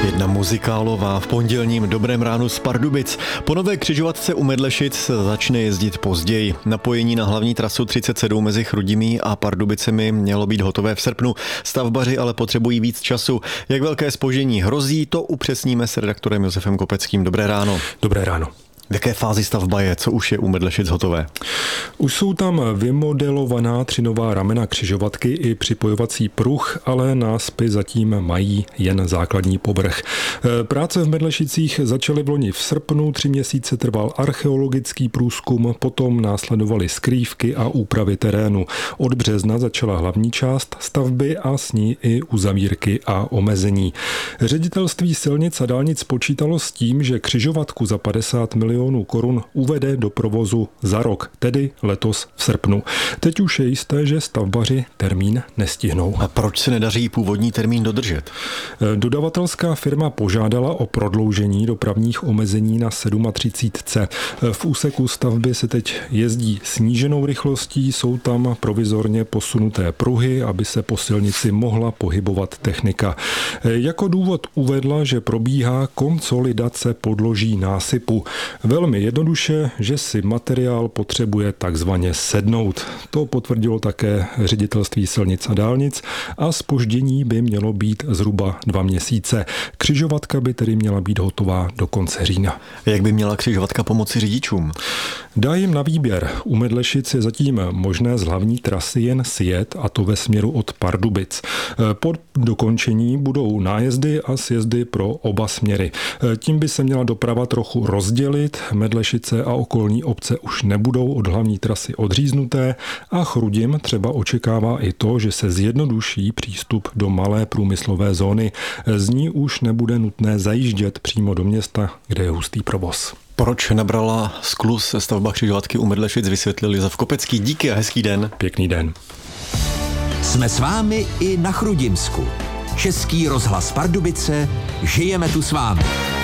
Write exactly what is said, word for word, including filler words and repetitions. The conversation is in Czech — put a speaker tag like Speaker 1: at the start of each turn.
Speaker 1: Jedna muzikálová v pondělním Dobrém ránu z Pardubic. Po nové křižovatce u Medlešic začne jezdit později. Napojení na hlavní trasu třicet sedm mezi Chrudimí a Pardubicemi mělo být hotové v srpnu. Stavbaři ale potřebují víc času. Jak velké zpoždění hrozí, to upřesníme s redaktorem Josefem Kopeckým. Dobré ráno.
Speaker 2: Dobré ráno.
Speaker 1: V jaké fázi stavba je? Co už je u Medlešic hotové?
Speaker 2: Už jsou tam vymodelovaná tři nová ramena křižovatky i připojovací pruh, ale náspy zatím mají jen základní povrch. Práce v Medlešicích začaly v loni v srpnu, tři měsíce trval archeologický průzkum, potom následovaly skrývky a úpravy terénu. Od března začala hlavní část stavby a s ní i uzavírky a omezení. Ředitelství silnic a dálnic počítalo s tím, že křižovatku za padesát milionů korun uvede do provozu za rok, tedy letos v srpnu. Teď už je jisté, že stavbaři termín nestihnou.
Speaker 1: A proč se nedaří původní termín dodržet?
Speaker 2: Dodavatelská firma požádala o prodloužení dopravních omezení na třicet sedm. V úseku stavby se teď jezdí sníženou rychlostí, jsou tam provizorně posunuté pruhy, aby se po silnici mohla pohybovat technika. Jako důvod uvedla, že probíhá konsolidace podloží násypu. Velmi jednoduše, že si materiál potřebuje takzvaně sednout. To potvrdilo také ředitelství silnic a dálnic a zpoždění by mělo být zhruba dva měsíce. Křižovatka by tedy měla být hotová do konce října.
Speaker 1: Jak by měla křižovatka pomoci řidičům?
Speaker 2: Dá jim na výběr. U Medlešic je zatím možné z hlavní trasy jen sjet, a to ve směru od Pardubic. Po dokončení budou nájezdy a sjezdy pro oba směry. Tím by se měla doprava trochu rozdělit. Medlešice a okolní obce už nebudou od hlavní trasy odříznuté a Chrudim třeba očekává i to, že se zjednoduší přístup do malé průmyslové zóny. Z ní už nebude nutné zajíždět přímo do města, kde je hustý provoz.
Speaker 1: Proč nabrala skluz stavba křižovatky u Medlešic, vysvětlil Josef Kopecký. Díky a hezký den.
Speaker 2: Pěkný den.
Speaker 3: Jsme s vámi i na Chrudimsku. Český rozhlas Pardubice, žijeme tu s vámi.